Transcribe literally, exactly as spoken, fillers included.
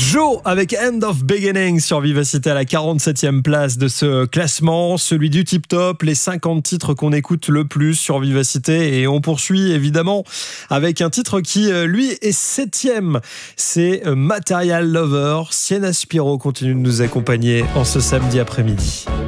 Joe avec End of Beginning sur Vivacité à la quarante-septième place de ce classement, celui du Tip Top, les cinquante titres qu'on écoute le plus sur Vivacité. Et on poursuit évidemment avec un titre qui, lui, est septième. C'est Material Lover. Sienna Spiro continue de nous accompagner en ce samedi après-midi.